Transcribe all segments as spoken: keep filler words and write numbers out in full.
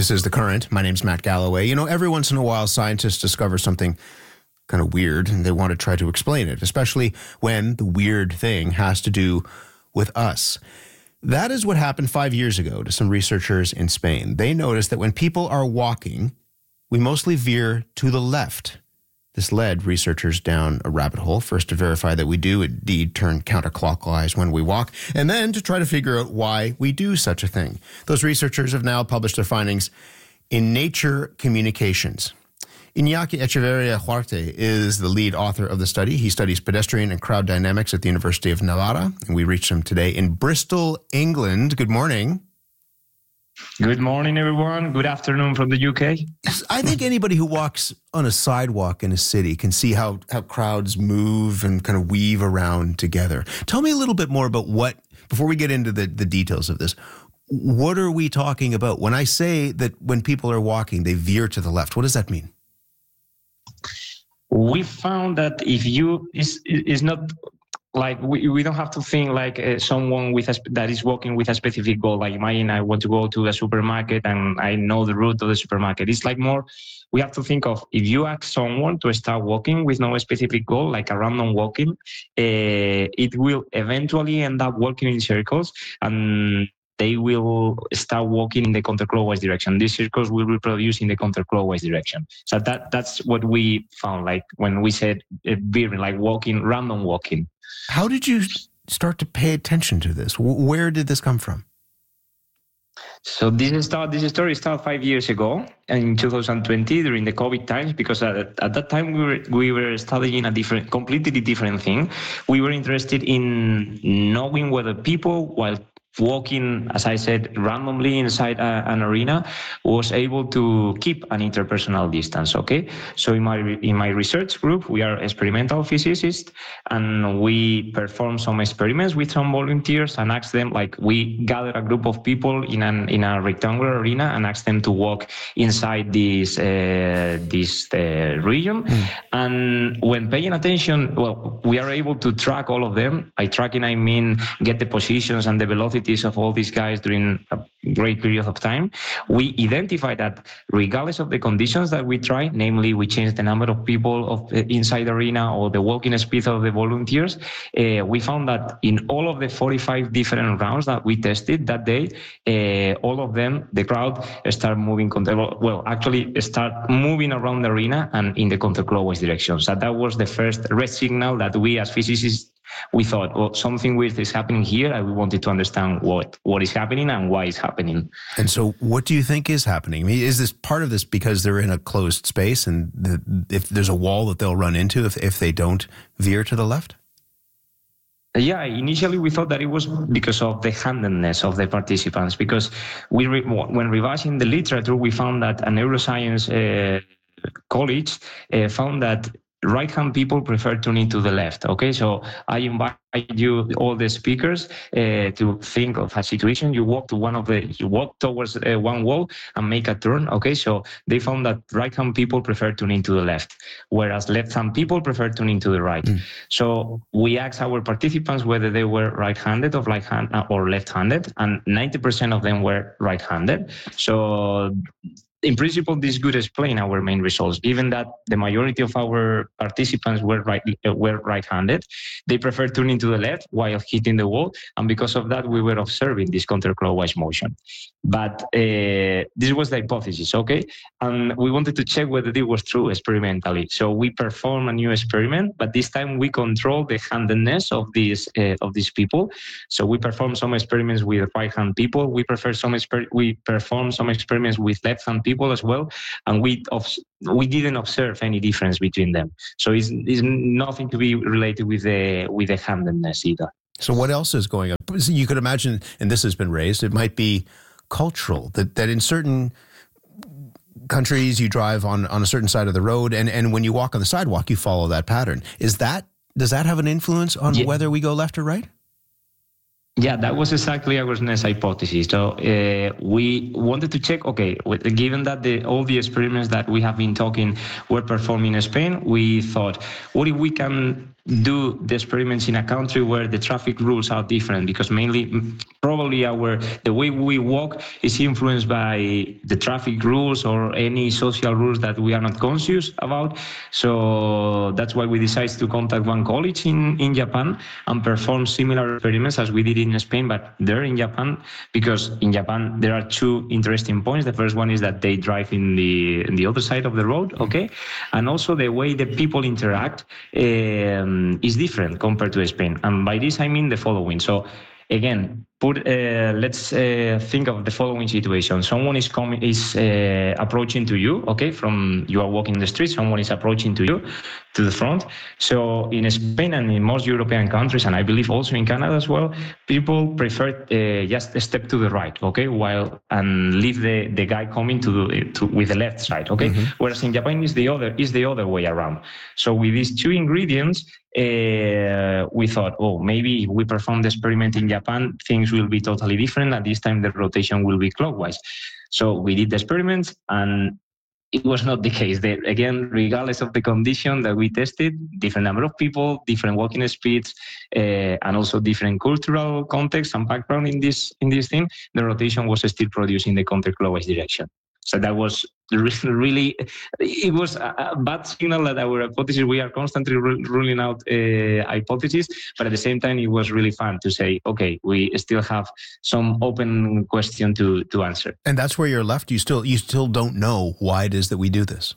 This is The Current. My name's Matt Galloway. You know, every once in a while, scientists discover something kind of weird, and they want to try to explain it, especially when the weird thing has to do with us. That is what happened five years ago to some researchers in Spain. They noticed that when people are walking, we mostly veer to the left. This led researchers down a rabbit hole, first to verify that we do indeed turn counterclockwise when we walk, and then to try to figure out why we do such a thing. Those researchers have now published their findings in Nature Communications. Iñaki Echeverria Huarte is the lead author of the study. He studies pedestrian and crowd dynamics at the University of Navarra, and we reached him today in Bristol, England. Good morning. Good morning, everyone. Good afternoon from the U K. I think anybody who walks on a sidewalk in a city can see how, how crowds move and kind of weave around together. Tell me a little bit more about what, before we get into the, the details of this, what are we talking about? When I say that when people are walking, they veer to the left, what does that mean? We found that if you, is is not... Like we, we don't have to think like uh, someone with a, that is walking with a specific goal. Like imagine I want to go to the supermarket and I know the route of the supermarket. It's like more, we have to think of if you ask someone to start walking with no specific goal, like a random walking, uh, it will eventually end up walking in circles and they will start walking in the counterclockwise direction. These circles will reproduce in the counterclockwise direction. So that that's what we found, like when we said uh, veering, like walking, random walking. How did you start to pay attention to this? Where did this come from? So this start, this story started five years ago in two thousand twenty during the COVID times, because at, at that time we were we were studying a different, completely different thing. We were interested in knowing whether people, while walking, as I said, randomly inside a, an arena, was able to keep an interpersonal distance. Okay, so in my in my research group, we are experimental physicists, and we perform some experiments with some volunteers and ask them, like, we gather a group of people in an in a rectangular arena and ask them to walk inside this uh, this uh, region. Mm. And when paying attention, well, we are able to track all of them. By tracking, I mean get the positions and the velocity of all these guys during a great period of time. We identify that regardless of the conditions that we try, namely we change the number of people of inside the arena or the walking speed of the volunteers, uh, we found that in all of the forty-five different rounds that we tested that day, uh, all of them, the crowd start moving, well, actually start moving around the arena and in the counterclockwise direction. So that was the first red signal that we as physicists, we thought, well, something weird is happening here, and we wanted to understand what, what is happening and why it's happening. And so what do you think is happening? I mean, is this part of this because they're in a closed space and the, if there's a wall that they'll run into if, if they don't veer to the left? Yeah, initially we thought that it was because of the handedness of the participants, because we re- when revising the literature, we found that a neuroscience uh, college uh, found that right-hand people prefer tuning to the left. Okay, so I invite you, all the speakers, uh, to think of a situation. You walk to one of the, you walk towards uh, one wall and make a turn. Okay, so they found that right-hand people prefer tuning to the left, whereas left-hand people prefer tuning to the right. Mm. So we asked our participants whether they were right-handed or right-hand or left-handed, and ninety percent of them were right-handed. So in principle, this could explain our main results. Given that the majority of our participants were right uh, were right-handed, they preferred turning to the left while hitting the wall, and because of that, we were observing this counterclockwise motion. But uh, this was the hypothesis, okay? And we wanted to check whether it was true experimentally. So we performed a new experiment, but this time we controlled the handedness of these uh, of these people. So we performed some experiments with right-hand people. We prefer some exper- we performed some experiments with left-hand people as well, and we of- we didn't observe any difference between them. So it's, it's nothing to be related with the with the handedness either. So what else is going on? You could imagine, and this has been raised, it might be cultural, that, that in certain countries you drive on, on a certain side of the road, and, and when you walk on the sidewalk, you follow that pattern. Is that, does that have an influence on yeah. whether we go left or right? Yeah, that was exactly our next hypothesis. So uh, we wanted to check, okay, given that the, all the experiments that we have been talking were performed in Spain, we thought, what if we can do the experiments in a country where the traffic rules are different, because mainly probably our the way we walk is influenced by the traffic rules or any social rules that we are not conscious about. So that's why we decided to contact one college in, in Japan and perform similar experiments as we did in Spain, but there in Japan, because in Japan there are two interesting points. The first one is that they drive in the in the other side of the road, okay, and also the way the people interact um, is different compared to Spain. And by this I mean the following. So again, put uh, let's uh, think of the following situation. Someone is coming is uh, approaching to you, okay, from you are walking the street, someone is approaching to you to the front. So in Spain and in most European countries, and I believe also in Canada as well, people prefer uh, just a step to the right, okay, while and leave the, the guy coming to, to with the left side, okay. Mm-hmm. Whereas in Japan is the other is the other way around. So with these two ingredients, uh, we thought, oh, maybe if we perform the experiment in Japan, things will be totally different. At this time, the rotation will be clockwise. So we did the experiment, and it was not the case. They, again, regardless of the condition that we tested, different number of people, different walking speeds, uh, and also different cultural context and background in this in this thing, the rotation was still produced in the counterclockwise direction. So that was really, it was a bad signal that our hypothesis, we are constantly ruling out uh, hypotheses, but at the same time, it was really fun to say, okay, we still have some open question to, to answer. And that's where you're left. You still, you still don't know why it is that we do this.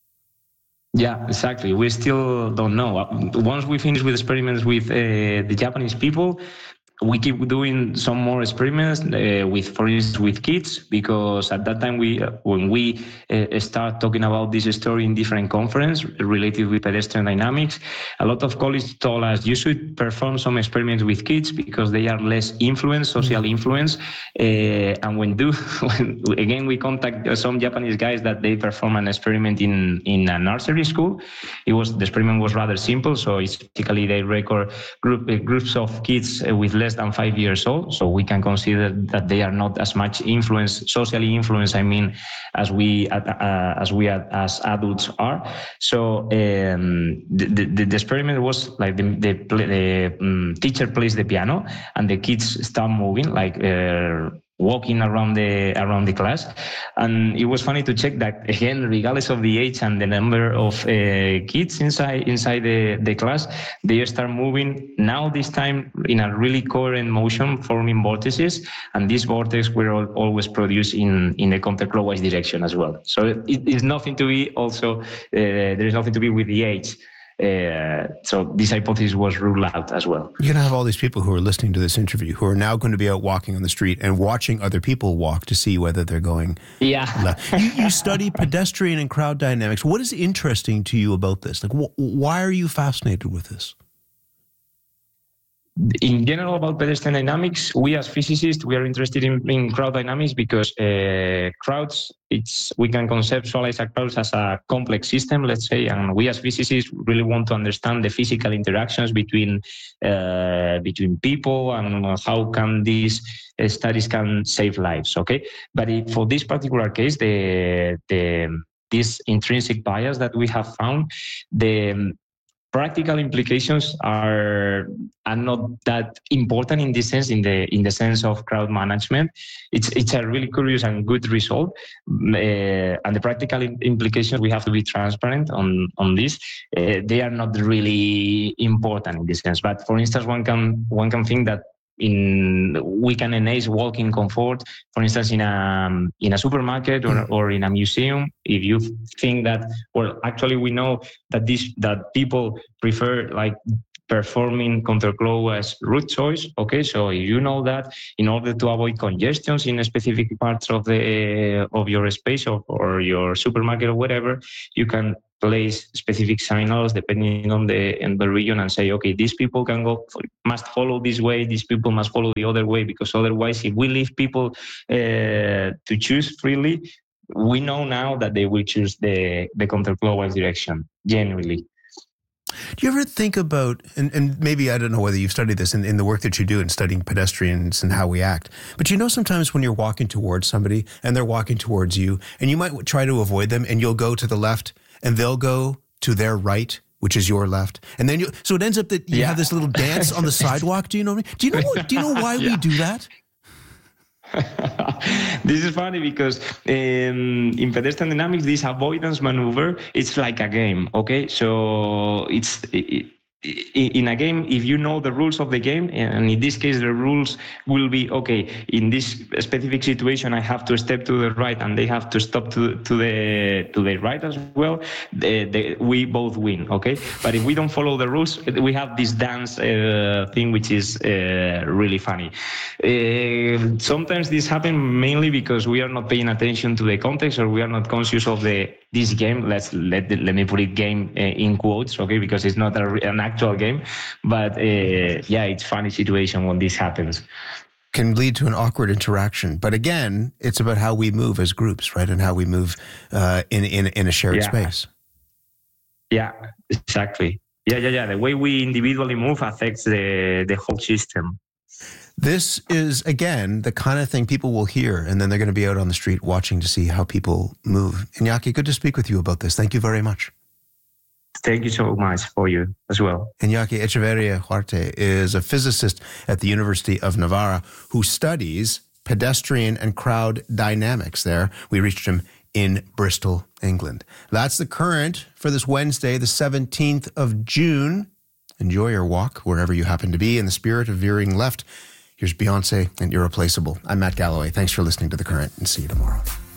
Yeah, exactly. We still don't know. Once we finish with experiments with uh, the Japanese people, we keep doing some more experiments uh, with, for instance, with kids, because at that time, we uh, when we uh, start talking about this story in different conferences related with pedestrian dynamics, a lot of colleagues told us you should perform some experiments with kids because they are less influenced, social influence. Uh, and when do, when, again, we contact some Japanese guys that they perform an experiment in, in a nursery school. It was, the experiment was rather simple. So it's basically they record group, uh, groups of kids uh, with less than five years old, so we can consider that they are not as much influenced, socially influenced, I mean, as we uh, as we as adults are. So um, the, the, the experiment was like the, the, the um, teacher plays the piano and the kids start moving, like uh, walking around the around the class, and it was funny to check that again, regardless of the age and the number of uh, kids inside inside the, the class, they start moving now this time in a really coherent motion, forming vortices, and these vortices were all, always produced in in the counterclockwise direction as well. So it is nothing to be also uh, there is nothing to be with the age. Uh, so this hypothesis was ruled out as well. You're going to have all these people who are listening to this interview who are now going to be out walking on the street and watching other people walk to see whether they're going yeah. left. You, you study pedestrian and crowd dynamics. What is interesting to you about this? Like, wh- why are you fascinated with this? In general, about pedestrian dynamics, we as physicists, we are interested in, in crowd dynamics because uh, crowds, it's we can conceptualize a crowd as a complex system, let's say, and we as physicists really want to understand the physical interactions between uh, between people and how can these uh, studies can save lives, okay? But if, for this particular case, the the this intrinsic bias that we have found, the practical implications are are not that important in this sense, in the in the sense of crowd management. It's it's a really curious and good result, uh, and the practical implications, we have to be transparent on on this. Uh, they are not really important in this sense. But for instance, one can one can think that in we can enhance walking comfort, for instance, in a in a supermarket or, or in a museum. If you think that, well, actually we know that this that people prefer like performing counterclockwise route choice. Okay, so if you know that, in order to avoid congestions in specific parts of the uh, of your space or, or your supermarket or whatever, you can place specific signals depending on the in the region and say, okay, these people can go must follow this way, these people must follow the other way, because otherwise, if we leave people uh, to choose freely, we know now that they will choose the the counterclockwise direction genuinely. Do you ever think about, and, and maybe I don't know whether you've studied this in, in the work that you do in studying pedestrians and how we act, but you know sometimes when you're walking towards somebody and they're walking towards you and you might try to avoid them and you'll go to the left and they'll go to their right which is your left, and then you. So it ends up that you Yeah. have this little dance on the sidewalk. Do you know? What I mean? Do you know? What, do you know why Yeah. we do that? This is funny because um, in pedestrian dynamics, this avoidance maneuver, it's like a game. Okay, so it's. It, in a game, if you know the rules of the game, and in this case the rules will be, okay, in this specific situation I have to step to the right and they have to stop to to the to the right as well, the, the, we both win. Okay, but if we don't follow the rules, we have this dance uh, thing which is uh, really funny. Uh, sometimes this happens mainly because we are not paying attention to the context, or we are not conscious of the this game. Let's let let me put it game uh, in quotes, okay, because it's not a, an actual game, but uh, yeah, it's funny situation when this happens. Can lead to an awkward interaction, but again, it's about how we move as groups, right, and how we move uh, in in in a shared Yeah. space. Yeah, exactly. Yeah, yeah, yeah. The way we individually move affects the the whole system. This is, again, the kind of thing people will hear, and then they're going to be out on the street watching to see how people move. Iñaki, good to speak with you about this. Thank you very much. Thank you so much for you as well. Iñaki Echeverria Huarte is a physicist at the University of Navarra who studies pedestrian and crowd dynamics there. We reached him in Bristol, England. That's the current for this Wednesday, the seventeenth of June. Enjoy your walk wherever you happen to be in the spirit of veering left. Here's Beyonce and Irreplaceable. I'm Matt Galloway. Thanks for listening to The Current, and see you tomorrow.